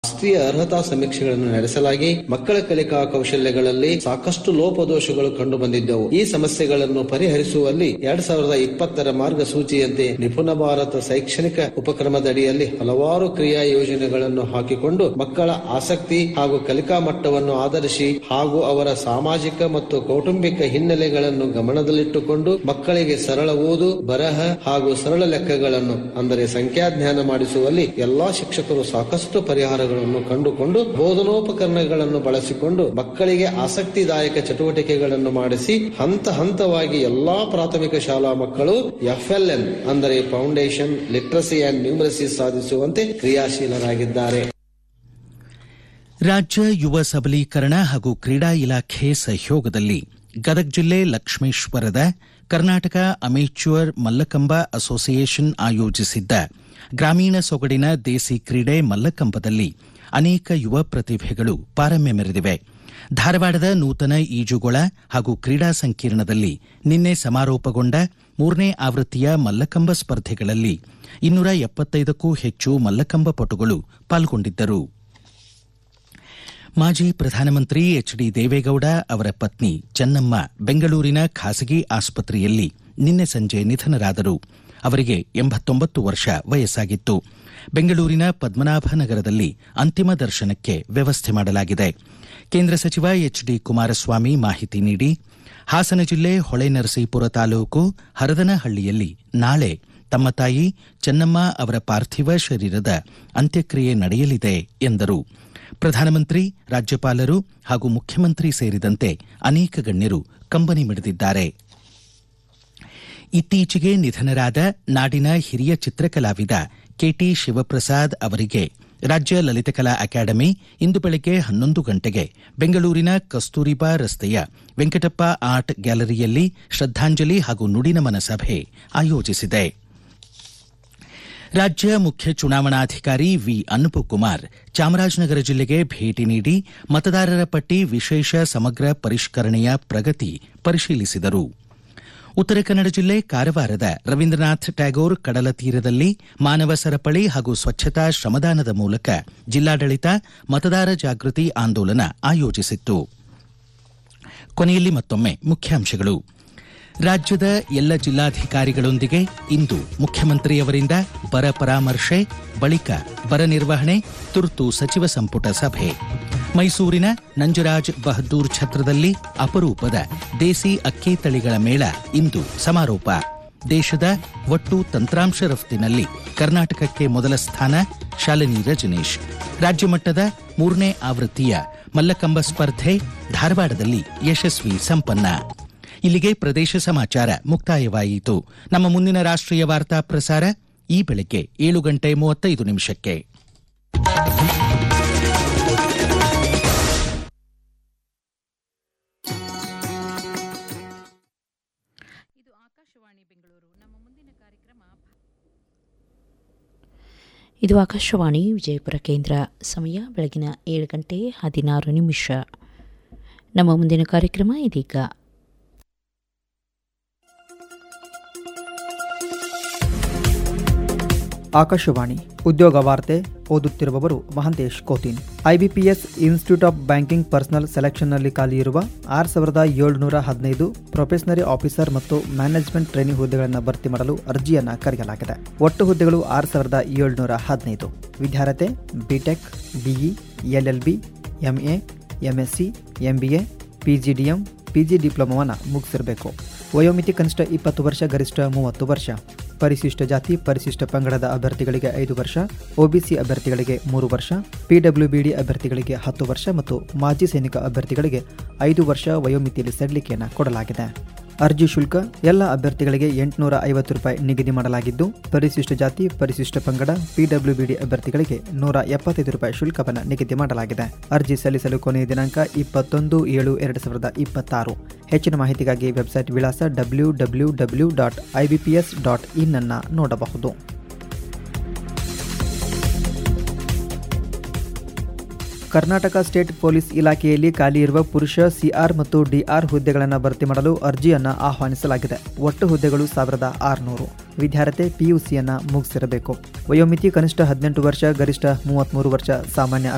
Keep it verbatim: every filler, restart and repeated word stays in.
ರಾಷ್ಟ್ರೀಯ ಅರ್ಹತಾ ಸಮೀಕ್ಷೆಗಳನ್ನು ನಡೆಸಲಾಗಿ ಮಕ್ಕಳ ಕಲಿಕಾ ಕೌಶಲ್ಯಗಳಲ್ಲಿ ಸಾಕಷ್ಟು ಲೋಪದೋಷಗಳು ಕಂಡು ಬಂದಿದ್ದವು. ಈ ಸಮಸ್ಯೆಗಳನ್ನು ಪರಿಹರಿಸುವಲ್ಲಿ ಎರಡ್ ಸಾವಿರದ ಇಪ್ಪತ್ತರ ಮಾರ್ಗಸೂಚಿಯಂತೆ ನಿಪುಣ ಭಾರತ ಶೈಕ್ಷಣಿಕ ಉಪಕ್ರಮದಡಿಯಲ್ಲಿ ಹಲವಾರು ಕ್ರಿಯಾ ಯೋಜನೆಗಳನ್ನು ಹಾಕಿಕೊಂಡು ಮಕ್ಕಳ ಆಸಕ್ತಿ ಹಾಗೂ ಕಲಿಕಾ ಮಟ್ಟವನ್ನು ಆಧರಿಸಿ ಹಾಗೂ ಅವರ ಸಾಮಾಜಿಕ ಮತ್ತು ಕೌಟುಂಬಿಕ ಹಿನ್ನೆಲೆಗಳನ್ನು ಗಮನದಲ್ಲಿಟ್ಟುಕೊಂಡು ಮಕ್ಕಳಿಗೆ ಸರಳ ಓದು, ಬರಹ ಹಾಗೂ ಸರಳ ಲೆಕ್ಕಗಳನ್ನು ಅಂದರೆ ಸಂಖ್ಯಾಜ್ಞಾನ ಮಾಡಿಸುವಲ್ಲಿ ಎಲ್ಲಾ ಶಿಕ್ಷಕರು ಸಾಕಷ್ಟು ಪರಿಹಾರಗಳನ್ನು ಕಂಡುಕೊಂಡು ಬೋಧನೋಪಕರಣಗಳನ್ನು ಬಳಸಿಕೊಂಡು ಮಕ್ಕಳಿಗೆ ಆಸಕ್ತಿದಾಯಕ ಚಟುವಟಿಕೆಗಳನ್ನು ಮಾಡಿಸಿ ಹಂತ ಹಂತವಾಗಿ ಎಲ್ಲಾ ಪ್ರಾಥಮಿಕ ಶಾಲಾ ಮಕ್ಕಳು ಎಫ್ಎಲ್ಎನ್ ಅಂದರೆ ಫೌಂಡೇಶನ್ ಲಿಟ್ರಸಿ ಅಂಡ್ ನ್ಯೂಮರಸಿ ಸಾಧಿಸುವಂತೆ ಕ್ರಿಯಾಶೀಲರಾಗಿದ್ದಾರೆ. ರಾಜ್ಯ ಯುವ ಸಬಲೀಕರಣ ಹಾಗೂ ಕ್ರೀಡಾ ಇಲಾಖೆ ಸಹಯೋಗದಲ್ಲಿ ಗದಗ ಜಿಲ್ಲೆ ಲಕ್ಷ್ಮೇಶ್ವರದ ಕರ್ನಾಟಕ ಅಮೇಚ್ಯೂರ್ ಮಲ್ಲಕಂಬ ಅಸೋಸಿಯೇಷನ್ ಆಯೋಜಿಸಿದ್ದ ಗ್ರಾಮೀಣ ಸೊಗಡಿನ ದೇಸಿ ಕ್ರೀಡೆ ಮಲ್ಲಕಂಬದಲ್ಲಿ ಅನೇಕ ಯುವ ಪ್ರತಿಭೆಗಳು ಪಾರಮ್ಯ ಮೆರೆದಿವೆ. ಧಾರವಾಡದ ನೂತನ ಈಜುಗೊಳ ಹಾಗೂ ಕ್ರೀಡಾ ಸಂಕೀರ್ಣದಲ್ಲಿ ನಿನ್ನೆ ಸಮಾರೋಪಗೊಂಡ ಮೂರನೇ ಆವೃತ್ತಿಯ ಮಲ್ಲಕಂಬ ಸ್ಪರ್ಧೆಗಳಲ್ಲಿ ಇನ್ನೂರ ಎಪ್ಪತ್ತೈದಕ್ಕೂ ಹೆಚ್ಚು ಮಲ್ಲಕಂಬ ಪಟುಗಳು ಪಾಲ್ಗೊಂಡಿದ್ದರು. ಮಾಜಿ ಪ್ರಧಾನಮಂತ್ರಿ ಎಚ್ ಡಿ ದೇವೇಗೌಡ ಅವರ ಪತ್ನಿ ಚೆನ್ನಮ್ಮ ಬೆಂಗಳೂರಿನ ಖಾಸಗಿ ಆಸ್ಪತ್ರೆಯಲ್ಲಿ ನಿನ್ನೆ ಸಂಜೆ ನಿಧನರಾದರು. ಅವರಿಗೆ ಎಂಬತ್ತೊಂಬತ್ತು ವರ್ಷ ವಯಸ್ಸಾಗಿತ್ತು. ಬೆಂಗಳೂರಿನ ಪದ್ಮನಾಭನಗರದಲ್ಲಿ ಅಂತಿಮ ದರ್ಶನಕ್ಕೆ ವ್ಯವಸ್ಥೆ ಮಾಡಲಾಗಿದೆ. ಕೇಂದ್ರ ಸಚಿವ ಎಚ್ ಡಿ ಕುಮಾರಸ್ವಾಮಿ ಮಾಹಿತಿ ನೀಡಿ, ಹಾಸನ ಜಿಲ್ಲೆ ಹೊಳೆನರಸೀಪುರ ತಾಲೂಕು ಹರದನಹಳ್ಳಿಯಲ್ಲಿ ನಾಳೆ ತಮ್ಮ ತಾಯಿ ಚೆನ್ನಮ್ಮ ಅವರ ಪಾರ್ಥಿವ ಶರೀರದ ಅಂತ್ಯಕ್ರಿಯೆ ನಡೆಯಲಿದೆ ಎಂದರು. ಪ್ರಧಾನಮಂತ್ರಿ, ರಾಜ್ಯಪಾಲರು ಹಾಗೂ ಮುಖ್ಯಮಂತ್ರಿ ಸೇರಿದಂತೆ ಅನೇಕ ಗಣ್ಯರು ಕಂಬನಿ ಮಿಡಿದಿದ್ದಾರೆ. ಇತ್ತೀಚೆಗೆ ನಿಧನರಾದ ನಾಡಿನ ಹಿರಿಯ ಚಿತ್ರಕಲಾವಿದ ಕೆಟಿ ಶಿವಪ್ರಸಾದ್ ಅವರಿಗೆ ರಾಜ್ಯ ಲಲಿತಕಲಾ ಅಕಾಡೆಮಿ ಇಂದು ಬೆಳಗ್ಗೆ ಹನ್ನೊಂದು ಗಂಟೆಗೆ ಬೆಂಗಳೂರಿನ ಕಸ್ತೂರಿಬಾ ರಸ್ತೆಯ ವೆಂಕಟಪ್ಪ ಆರ್ಟ್ ಗ್ಯಾಲರಿಯಲ್ಲಿ ಶ್ರದ್ದಾಂಜಲಿ ಹಾಗೂ ನುಡಿನಮನ ಸಭೆ ಆಯೋಜಿಸಿದೆ. ರಾಜ್ಯ ಮುಖ್ಯ ಚುನಾವಣಾಧಿಕಾರಿ ವಿ ಅನುಪಕುಮಾರ್ ಚಾಮರಾಜನಗರ ಜಿಲ್ಲೆಗೆ ಭೇಟಿ ನೀಡಿ ಮತದಾರರ ಪಟ್ಟಿ ವಿಶೇಷ ಸಮಗ್ರ ಪರಿಷ್ಕರಣೆಯ ಪ್ರಗತಿ ಪರಿಶೀಲಿಸಿದರು. ಉತ್ತರ ಕನ್ನಡ ಜಿಲ್ಲೆ ಕಾರವಾರದ ರವೀಂದ್ರನಾಥ್ ಟ್ಯಾಗೋರ್ ಕಡಲ ತೀರದಲ್ಲಿ ಮಾನವ ಸರಪಳಿ ಹಾಗೂ ಸ್ವಚ್ಛತಾ ಶ್ರಮದಾನದ ಮೂಲಕ ಜಿಲ್ಲಾಡಳಿತ ಮತದಾರ ಜಾಗೃತಿ ಆಂದೋಲನ ಆಯೋಜಿಸಿತ್ತು. ಕೊನೆಯಲ್ಲಿ ಮತ್ತೊಮ್ಮೆ ಮುಖ್ಯಾಂಶಗಳು. ರಾಜ್ಯದ ಎಲ್ಲ ಜಿಲ್ಲಾಧಿಕಾರಿಗಳೊಂದಿಗೆ ಇಂದು ಮುಖ್ಯಮಂತ್ರಿಯವರಿಂದ ಬರ ಪರಾಮರ್ಶೆ, ಬಳಿಕ ಬರ ನಿರ್ವಹಣೆ, ತುರ್ತು ಸಚಿವ ಸಂಪುಟ ಸಭೆ. ಮೈಸೂರಿನ ನಂಜರಾಜ್ ಬಹದ್ದೂರ್ ಛತ್ರದಲ್ಲಿ ಅಪರೂಪದ ದೇಸಿ ಅಕ್ಕಿ ತಳಿಗಳ ಮೇಳ ಇಂದು ಸಮಾರೋಪ. ದೇಶದ ಒಟ್ಟು ತಂತ್ರಾಂಶ ರಫ್ತಿನಲ್ಲಿ ಕರ್ನಾಟಕಕ್ಕೆ ಮೊದಲ ಸ್ಥಾನ, ಶಾಲಿನಿ ರಜನೀಶ್. ರಾಜ್ಯಮಟ್ಟದ ಮೂರನೇ ಆವೃತ್ತಿಯ ಮಲ್ಲಕಂಬ ಸ್ಪರ್ಧೆ ಧಾರವಾಡದಲ್ಲಿ ಯಶಸ್ವಿ ಸಂಪನ್ನ. ಇಲ್ಲಿಗೆ ಪ್ರದೇಶ ಸಮಾಚಾರ ಮುಕ್ತಾಯವಾಯಿತು. ನಮ್ಮ ಮುಂದಿನ ರಾಷ್ಟ್ರೀಯ ವಾರ್ತಾ ಪ್ರಸಾರ ಈ ಬೆಳಗ್ಗೆ ಏಳು ಗಂಟೆ ಮೂವತ್ತೈದು ನಿಮಿಷಕ್ಕೆ. ಇದು ಆಕಾಶವಾಣಿ ಬೆಂಗಳೂರು. ನಮ್ಮ ಮುಂದಿನ ಕಾರ್ಯಕ್ರಮ ಇದು ಆಕಾಶವಾಣಿ ವಿಜಯಪುರ ಕೇಂದ್ರ. ಸಮಯ ಬೆಳಗಿನ ಏಳು ಗಂಟೆ ಹದಿನಾರು ನಿಮಿಷ. ನಮ್ಮ ಮುಂದಿನ ಕಾರ್ಯಕ್ರಮ ಇದೀಗ. ಆಕಾಶವಾಣಿ ಉದ್ಯೋಗ ವಾರ್ತೆ ಓದುತ್ತಿರುವವರು Mahantesh ಕೋತಿನ್. IBPS institute of banking personal ಸೆಲೆಕ್ಷನ್ನಲ್ಲಿ ಖಾಲಿಯಿರುವ ಆರು ಸಾವಿರದ ಏಳುನೂರ ಹದಿನೈದು ಪ್ರೊಫೆಷನರಿ ಆಫೀಸರ್ ಮತ್ತು ಮ್ಯಾನೇಜ್ಮೆಂಟ್ ಟ್ರೈನಿಂಗ್ ಹುದ್ದೆಗಳನ್ನು ಭರ್ತಿ ಮಾಡಲು ಅರ್ಜಿಯನ್ನು ಕರೆಯಲಾಗಿದೆ. ಒಟ್ಟು ಹುದ್ದೆಗಳು ಆರು ಸಾವಿರದ ಏಳುನೂರ ಹದಿನೈದು. ವಿದ್ಯಾರ್ಹತೆ BTech, BE, LLB, MA, MSc, MBA, PGDM, PG ಡಿಪ್ಲೊಮಾವನ್ನು ಮುಗಿಸಿರಬೇಕು. ವಯೋಮಿತಿ ಕನಿಷ್ಠ ಇಪ್ಪತ್ತು ವರ್ಷ, ಗರಿಷ್ಠ ಮೂವತ್ತು ವರ್ಷ. ಪರಿಶಿಷ್ಟ ಜಾತಿ, ಪರಿಶಿಷ್ಟ ಪಂಗಡದ ಅಭ್ಯರ್ಥಿಗಳಿಗೆ ಐದು ವರ್ಷ, ಒಬಿಸಿ ಅಭ್ಯರ್ಥಿಗಳಿಗೆ ಮೂರು ವರ್ಷ, ಪಿಡಬ್ಲ್ಯೂಬಿಡಿ ಅಭ್ಯರ್ಥಿಗಳಿಗೆ ಹತ್ತು ವರ್ಷ ಮತ್ತು ಮಾಜಿ ಸೈನಿಕ ಅಭ್ಯರ್ಥಿಗಳಿಗೆ ಐದು ವರ್ಷ ವಯೋಮಿತಿಯಲ್ಲಿ ಸಡಿಲಿಕೆಯನ್ನು ಕೊಡಲಾಗಿದೆ. ಅರ್ಜಿ ಶುಲ್ಕ ಎಲ್ಲ ಅಭ್ಯರ್ಥಿಗಳಿಗೆ ಎಂಟುನೂರ ಐವತ್ತು ರೂಪಾಯಿ ನಿಗದಿ ಮಾಡಲಾಗಿದ್ದು, ಪರಿಶಿಷ್ಟ ಜಾತಿ, ಪರಿಶಿಷ್ಟ ಪಂಗಡ, ಪಿಡಬ್ಲ್ಯೂಬಿಡಿ ಅಭ್ಯರ್ಥಿಗಳಿಗೆ ನೂರ ಎಪ್ಪತ್ತೈದು ರೂಪಾಯಿ ಶುಲ್ಕವನ್ನು ನಿಗದಿ ಮಾಡಲಾಗಿದೆ. ಅರ್ಜಿ ಸಲ್ಲಿಸಲು ಕೊನೆಯ ದಿನಾಂಕ ಇಪ್ಪತ್ತೊಂದು ಏಳು ಎರಡು ಸಾವಿರದ ಇಪ್ಪತ್ತಾರು. ಹೆಚ್ಚಿನ ಮಾಹಿತಿಗಾಗಿ ವೆಬ್ಸೈಟ್ ವಿಳಾಸ W W W dot IBPS dot in ಅನ್ನು ನೋಡಬಹುದು. ಕರ್ನಾಟಕ ಸ್ಟೇಟ್ ಪೊಲೀಸ್ ಇಲಾಖೆಯಲ್ಲಿ ಖಾಲಿಯಿರುವ ಪುರುಷ ಸಿಆರ್ ಮತ್ತು ಡಿಆರ್ ಹುದ್ದೆಗಳನ್ನು ಭರ್ತಿ ಮಾಡಲು ಅರ್ಜಿಯನ್ನು ಆಹ್ವಾನಿಸಲಾಗಿದೆ. ಒಟ್ಟು ಹುದ್ದೆಗಳು ಸಾವಿರದ ಆರುನೂರು. ವಿದ್ಯಾರ್ಥಿ ಪಿಯುಸಿಯನ್ನು ಮುಗಿಸಿರಬೇಕು. ವಯೋಮಿತಿ ಕನಿಷ್ಠ ಹದಿನೆಂಟು ವರ್ಷ, ಗರಿಷ್ಠ ಮೂವತ್ತ್ಮೂರು ವರ್ಷ. ಸಾಮಾನ್ಯ